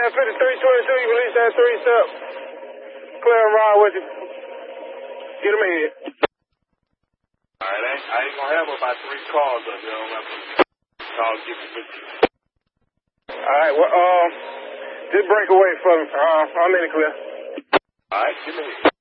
that 5322, you release that 3-step. Clear and ride with you. Get him ahead. Alright, I ain't gonna have about 3 calls up there. I'm gonna call get me 50. Alright, well, just break away from me. I'm in the clear. Alright, get me ahead.